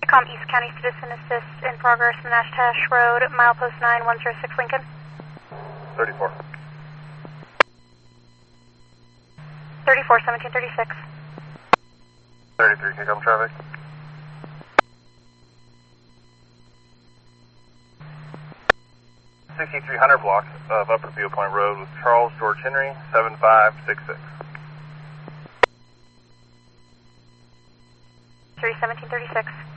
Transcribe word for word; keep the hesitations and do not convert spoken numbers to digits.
Com East County Citizen Assist in progress, Menashtash Road, milepost nine one zero six Lincoln. thirty-four. thirty-four, seventeen thirty-six. thirty-three, Kickoff traffic. sixty-three hundred block of Upper Field Point Road with Charles George Henry, seven five six six. three seventeen thirty-six.